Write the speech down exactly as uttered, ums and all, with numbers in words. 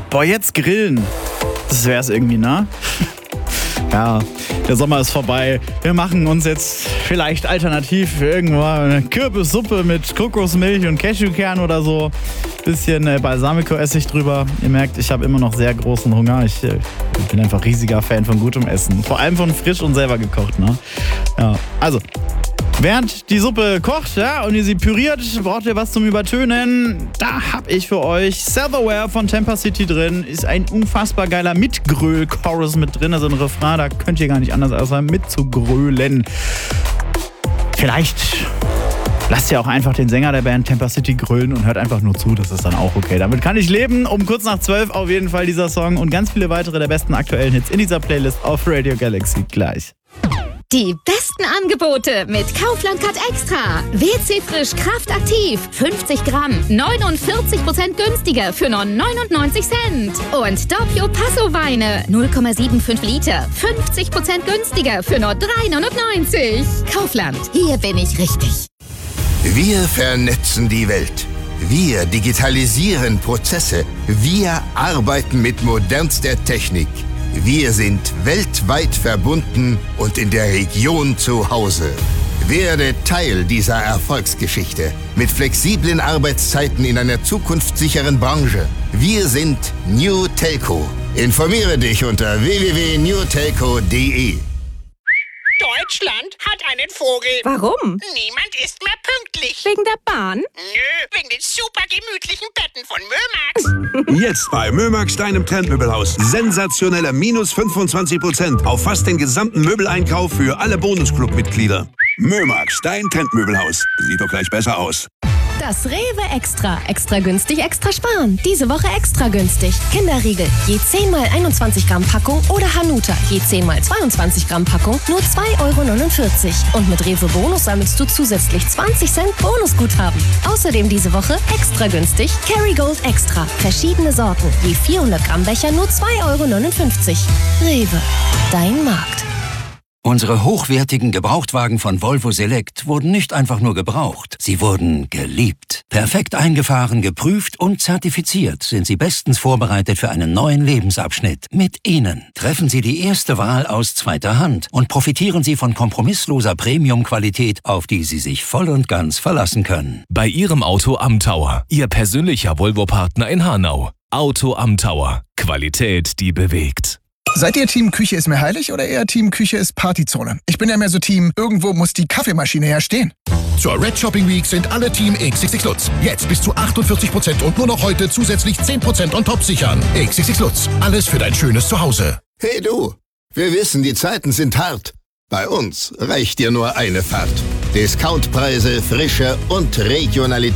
Boah, jetzt grillen. Das wär's irgendwie, ne? Ja, der Sommer ist vorbei. Wir machen uns jetzt vielleicht alternativ irgendwo eine Kürbissuppe mit Kokosmilch und Cashewkern oder so. Bisschen äh, Balsamico-Essig drüber. Ihr merkt, ich habe immer noch sehr großen Hunger. Ich, äh, ich bin einfach riesiger Fan von gutem Essen. Vor allem von frisch und selber gekocht, ne? Ja, also... Während die Suppe kocht, ja, und ihr sie püriert, braucht ihr was zum Übertönen. Da hab ich für euch Self-Aware von Temper City drin. Ist ein unfassbar geiler Mitgröl-Chorus mit drin, also ein Refrain, da könnt ihr gar nicht anders als mitzugrölen. Vielleicht lasst ihr auch einfach den Sänger der Band Temper City grölen und hört einfach nur zu, das ist dann auch okay. Damit kann ich leben. Um kurz nach zwölf auf jeden Fall dieser Song und ganz viele weitere der besten aktuellen Hits in dieser Playlist auf Radio Galaxy gleich. Die besten Angebote mit Kaufland Cut Extra. W C Frisch Kraft Aktiv. fünfzig Gramm. neunundvierzig Prozent günstiger für nur neunundneunzig Cent. Und Doppio Passo Weine. null Komma fünfundsiebzig Liter. fünfzig Prozent günstiger für nur drei neunundneunzig. Kaufland. Hier bin ich richtig. Wir vernetzen die Welt. Wir digitalisieren Prozesse. Wir arbeiten mit modernster Technik. Wir sind weltweit verbunden und in der Region zu Hause. Werde Teil dieser Erfolgsgeschichte mit flexiblen Arbeitszeiten in einer zukunftssicheren Branche. Wir sind New Telco. Informiere dich unter w w w punkt new telco punkt d e. Deutschland hat einen Vogel. Warum? Niemand ist mehr pünktlich. Wegen der Bahn? Nö, wegen den super gemütlichen Betten von Mömax. Jetzt bei Mömax, deinem Trendmöbelhaus. Sensationelle minus fünfundzwanzig Prozent auf fast den gesamten Möbeleinkauf für alle Bonusclub-Mitglieder. Mömax, dein Trendmöbelhaus. Sieht doch gleich besser aus. Das Rewe Extra. Extra günstig, extra sparen. Diese Woche extra günstig. Kinderriegel, je zehn mal einundzwanzig Gramm Packung oder Hanuta, je zehn mal zweiundzwanzig Gramm Packung, nur zwei Euro neunundvierzig. Und mit Rewe Bonus sammelst du zusätzlich zwanzig Cent Bonusguthaben. Außerdem diese Woche extra günstig Kerrygold Extra. Verschiedene Sorten, je vierhundert Gramm Becher, nur zwei Euro neunundfünfzig. Rewe, dein Markt. Unsere hochwertigen Gebrauchtwagen von Volvo Select wurden nicht einfach nur gebraucht, sie wurden geliebt. Perfekt eingefahren, geprüft und zertifiziert sind sie bestens vorbereitet für einen neuen Lebensabschnitt. Mit ihnen treffen Sie die erste Wahl aus zweiter Hand und profitieren Sie von kompromissloser Premium-Qualität, auf die Sie sich voll und ganz verlassen können. Bei Ihrem Auto am Tower, Ihr persönlicher Volvo-Partner in Hanau. Auto am Tower. Qualität, die bewegt. Seid ihr Team Küche ist mir heilig oder eher Team Küche ist Partyzone? Ich bin ja mehr so Team, irgendwo muss die Kaffeemaschine ja stehen. Zur Red Shopping Week sind alle Team X X X Lutz. Jetzt bis zu achtundvierzig Prozent und nur noch heute zusätzlich zehn Prozent on top sichern. X X X Lutz. Alles für dein schönes Zuhause. Hey du, wir wissen, die Zeiten sind hart. Bei uns reicht dir nur eine Fahrt. Discountpreise, Frische und Regionalität.